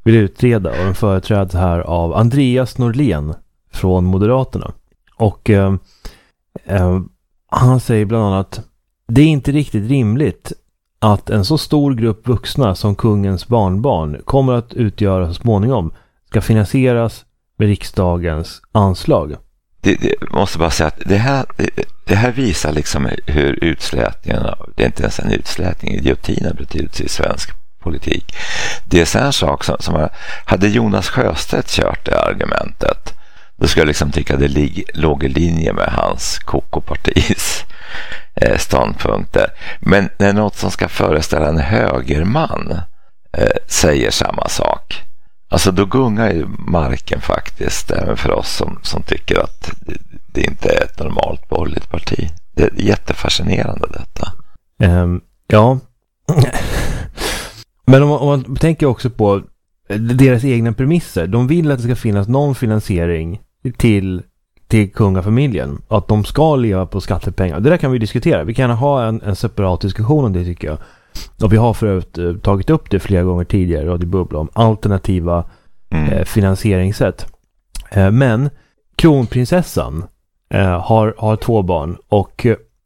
vill utreda, och den företräds här av Andreas Norlén från Moderaterna. Och han säger bland annat: det är inte riktigt rimligt att en så stor grupp vuxna som kungens barnbarn kommer att utgöra så småningom ska finansieras med riksdagens anslag. Det måste bara säga att det här visar liksom hur utslätningen, det är inte ens en utslätning, idiotin har betydelse i svensk politik. Det är så en sak som hade Jonas Sjöstedt kört det argumentet, då skulle jag liksom tycka att det låg i linje med hans KK-partis ståndpunkter. Men när något som ska föreställa en högerman säger samma sak, alltså då gungar ju marken faktiskt även för oss som tycker att det inte är ett normalt borgerligt parti. Det är jättefascinerande detta. Ja. Men om man tänker också på deras egna premisser. De vill att det ska finnas någon finansiering till kungafamiljen. Att de ska leva på skattepengar. Det där kan vi diskutera. Vi kan ha en separat diskussion om det, tycker jag. Och vi har förut tagit upp det flera gånger tidigare, Radio Bubbla, om alternativa finansieringssätt. Men kronprinsessan har 2 barn, och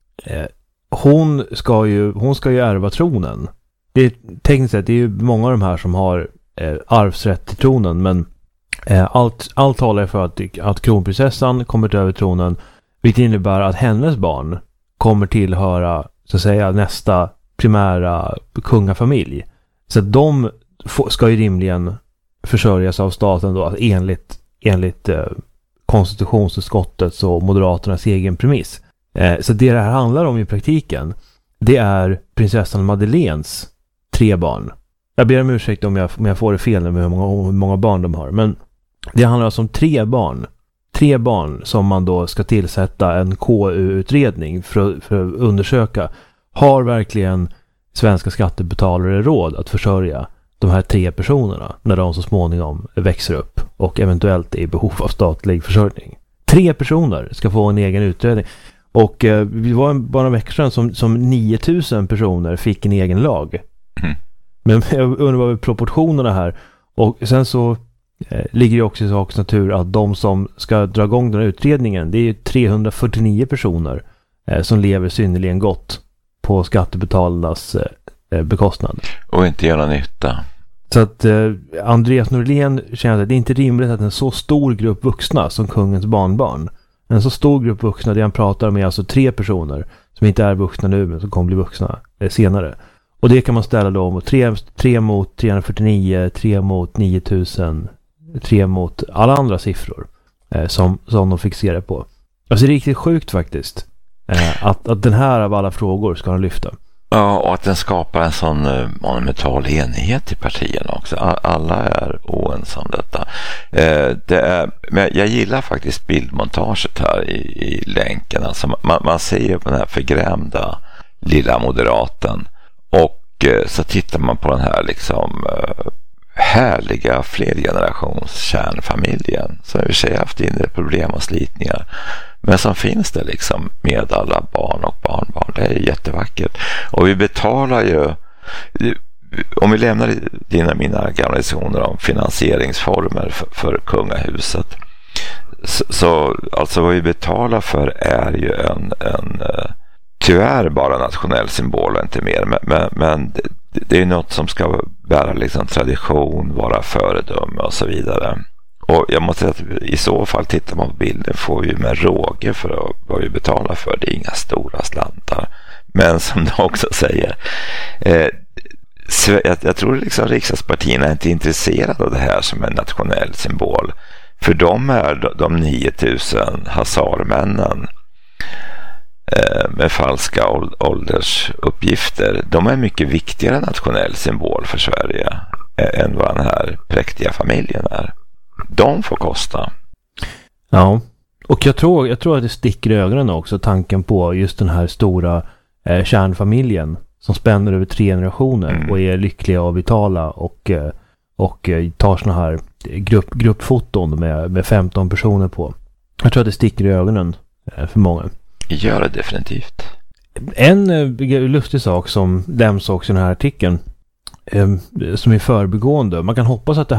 hon ska ju ärva tronen. Det är tekniskt sett, det är ju många av de här som har arvsrätt till tronen, men allt talar för att kronprinsessan kommer över tronen, vilket innebär att hennes barn kommer tillhöra, så att säga, nästa primära kungafamilj. Så att de ska ju rimligen försörjas av staten då, enligt konstitutionsutskottets och Moderaternas egen premiss. Så det här handlar om i praktiken, det är prinsessan Madeleines 3 barn. Jag ber om ursäkt om jag får det fel med hur många barn de har, men det handlar alltså om 3 barn. 3 barn som man då ska tillsätta en KU-utredning för att undersöka, har verkligen svenska skattebetalare råd att försörja de här 3 personerna när de så småningom växer upp och eventuellt är i behov av statlig försörjning. 3 personer ska få en egen utredning. Och vi var bara en vecka sedan som 9000 personer fick en egen lag. Men jag undrar vad proportionerna här. Och sen så ligger det också i sakens natur att de som ska dra igång den här utredningen, det är 349 personer som lever synnerligen gott på skattebetalarnas bekostnad. Och inte göra nytta. Så att Andreas Norlén känner att det är inte rimligt att en så stor grupp vuxna som kungens barnbarn, en så stor grupp vuxna, det han pratar om är alltså 3 personer som inte är vuxna nu men som kommer bli vuxna senare. Och det kan man ställa då mot 3 mot 349, 3 mot 9000, 3 mot alla andra siffror som de fixerar på. Alltså det är riktigt sjukt faktiskt att den här av alla frågor ska han lyfta. Ja, och att den skapar en sån monumental enighet i partierna också. Alla är oense om detta. Men jag gillar faktiskt bildmontaget här i länken. Alltså man ser ju på den här förgrämda lilla moderaten. Och så tittar man på den här liksom härliga flergenerations kärnfamiljen som i och för sig haft inre problem och slitningar, men som finns det liksom med alla barn och barnbarn. Det är jättevackert. Och vi betalar ju, om vi lämnar mina gamla diskussioner om finansieringsformer för kungahuset, så alltså vad vi betalar för är ju en tyvärr bara nationell symbol och inte mer, men det är något som ska bära liksom tradition, vara föredöme och så vidare. Och jag måste säga att i så fall, tittar man på bilden, får vi med råge för vad vi betalar för. Det är inga stora slantar. Men som de också säger, jag tror liksom riksdagspartierna är inte intresserade av det här som en nationell symbol. För de är de 9000 hasarmännen med falska åldersuppgifter. De är mycket viktigare nationell symbol för Sverige än vad den här präktiga familjen är. De får kosta. Ja, och jag tror att det sticker i ögonen också, tanken på just den här stora kärnfamiljen som spänner över 3 generationer och är lyckliga och vitala och tar såna här gruppfoton med 15 personer på. Jag tror att det sticker i ögonen för många. Gör det definitivt. En lustig sak som nämns också i den här artikeln som är förbigående. Man kan hoppas att det